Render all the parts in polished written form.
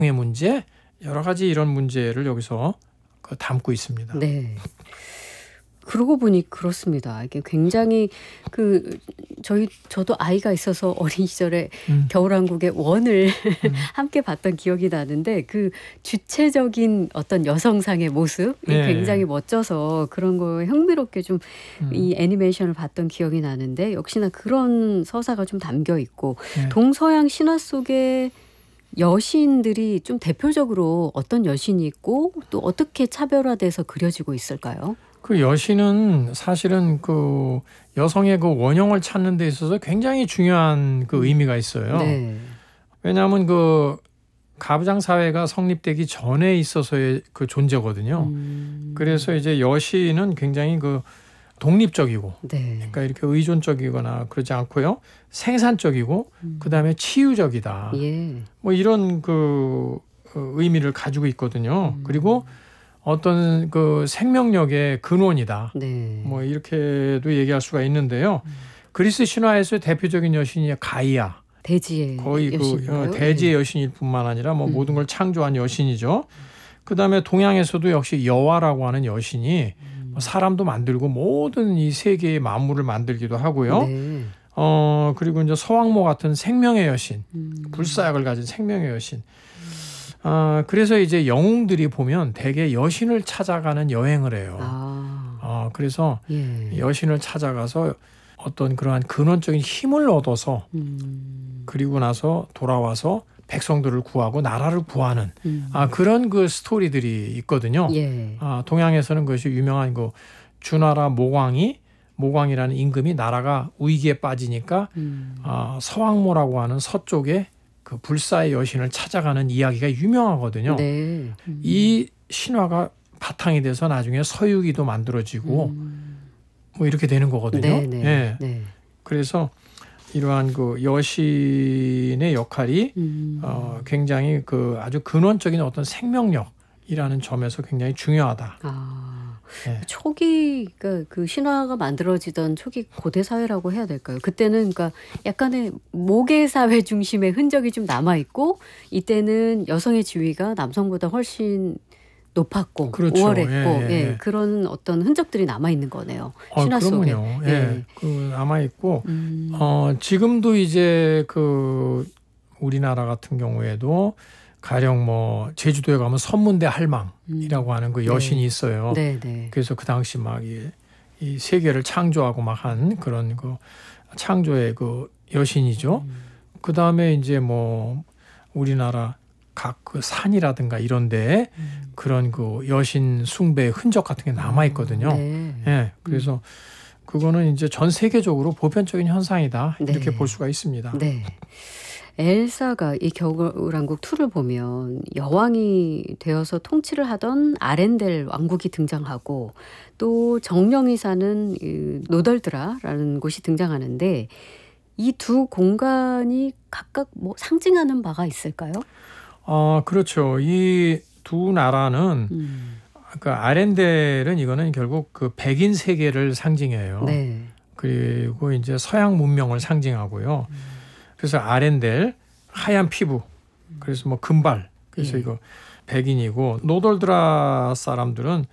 의 문제, 여러 가지 이런 문제를 여기서 담고 있습니다. 네. 그러고 보니 그렇습니다. 이게 굉장히 저도 아이가 있어서 어린 시절에 겨울왕국의 원을 함께 봤던 기억이 나는데 그 주체적인 어떤 여성상의 모습이 네. 굉장히 멋져서 그런 거에 흥미롭게 좀 이 애니메이션을 봤던 기억이 나는데 역시나 그런 서사가 좀 담겨 있고 네. 동서양 신화 속에 여신들이 좀 대표적으로 어떤 여신이 있고 또 어떻게 차별화돼서 그려지고 있을까요? 그 여신은 사실은 그 여성의 그 원형을 찾는 데 있어서 굉장히 중요한 그 의미가 있어요. 네. 왜냐하면 그 가부장 사회가 성립되기 전에 있어서의 그 존재거든요. 그래서 이제 여신은 굉장히 그 독립적이고, 네. 그러니까 이렇게 의존적이거나 그러지 않고요, 생산적이고, 그 다음에 치유적이다. 예. 뭐 이런 그 의미를 가지고 있거든요. 그리고 어떤 그 생명력의 근원이다. 네. 뭐 이렇게도 얘기할 수가 있는데요. 그리스 신화에서의 대표적인 여신이 가이아. 대지의 거의 여신인가요? 그 대지의 여신일 뿐만 아니라 뭐 모든 걸 창조한 여신이죠. 그다음에 동양에서도 역시 여와라고 하는 여신이 사람도 만들고 모든 이 세계의 만물을 만들기도 하고요. 네. 그리고 이제 서왕모 같은 생명의 여신, 불사약을 가진 생명의 여신. 그래서 이제 영웅들이 보면 대개 여신을 찾아가는 여행을 해요. 그래서 예. 여신을 찾아가서 어떤 그러한 근원적인 힘을 얻어서 그리고 나서 돌아와서 백성들을 구하고 나라를 구하는 그런 그 스토리들이 있거든요. 예. 동양에서는 그것이 유명한 그 주나라 모광이라는 임금이 나라가 위기에 빠지니까 서왕모라고 하는 서쪽에 그 불사의 여신을 찾아가는 이야기가 유명하거든요. 네. 이 신화가 바탕이 돼서 나중에 서유기도 만들어지고 뭐 이렇게 되는 거거든요. 네, 네. 예. 네. 그래서 이러한 그 여신의 역할이 굉장히 그 아주 근원적인 어떤 생명력이라는 점에서 굉장히 중요하다. 네. 초기 그 신화가 만들어지던 초기 고대 사회라고 해야 될까요? 그때는 그러니까 약간의 모계 사회 중심의 흔적이 좀 남아 있고 이때는 여성의 지위가 남성보다 훨씬 높았고 그렇죠. 우월했고 예. 그런 어떤 흔적들이 남아 있는 거네요. 신화 속에. 그럼요. 예. 그 남아 있고 지금도 이제 그 우리나라 같은 경우에도 가령 뭐 제주도에 가면 선문대 할망이라고 하는 그 여신이 있어요. 네, 네. 그래서 그 당시 막 이 세계를 창조하고 막 한 그런 그 창조의 그 여신이죠. 그 다음에 이제 뭐 우리나라 각 그 산이라든가 이런데 그런 그 여신 숭배의 흔적 같은 게 남아 있거든요. 네. 예. 그래서 그거는 이제 전 세계적으로 보편적인 현상이다 이렇게 네. 볼 수가 있습니다. 네. 엘사가 이 겨울왕국 2를 보면 여왕이 되어서 통치를 하던 아렌델 왕국이 등장하고 또 정령이 사는 노덜드라라는 곳이 등장하는데 이 두 공간이 각각 뭐 상징하는 바가 있을까요? 그렇죠. 이 두 나라는 그 아렌델은 이거는 결국 그 백인 세계를 상징해요. 네. 그리고 이제 서양 문명을 상징하고요. 그래서 아렌델 하얀 피부, 그래서 뭐 금발, 그래서 이거 백인이고 노덜드라 사람들은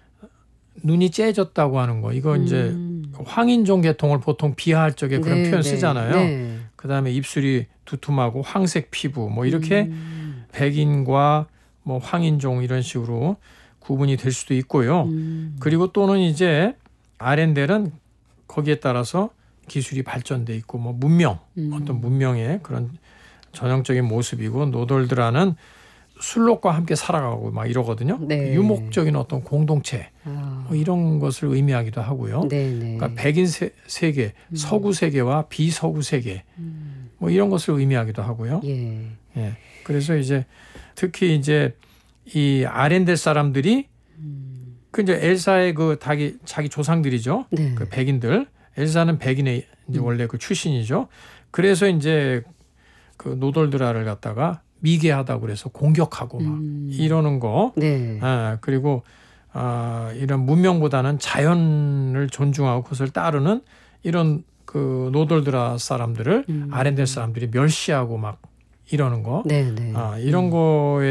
눈이 째졌다고 하는 거. 이거 이제 황인종 계통을 보통 비하할 적에 그런 표현 쓰잖아요. 네. 그다음에 입술이 두툼하고 황색 피부, 뭐 이렇게 백인과 뭐 황인종 이런 식으로 구분이 될 수도 있고요. 그리고 또는 이제 아렌델은 거기에 따라서 기술이 발전돼 있고 뭐 문명, 어떤 문명의 그런 전형적인 모습이고 노덜드라는 술록과 함께 살아가고 막 이러거든요. 네. 유목적인 어떤 공동체 뭐 이런 것을 의미하기도 하고요. 네, 네. 그러니까 백인 세계, 서구 세계와 비서구 세계 뭐 이런 것을 의미하기도 하고요. 예. 예. 그래서 이제 특히 이제 이 아렌델 사람들이 그 이제 엘사의 그 자기 조상들이죠. 네. 그 백인들. 엘사는 백인의 이제 원래 그 출신이죠. 그래서 이제 그 노덜드라를 갖다가 미개하다고 그래서 공격하고 막 이러는 거. 네. 그리고 이런 문명보다는 자연을 존중하고 그것을 따르는 이런 그 노덜드라 사람들을 아렌델 사람들이 멸시하고 막 이러는 거 네, 네. 이런 거에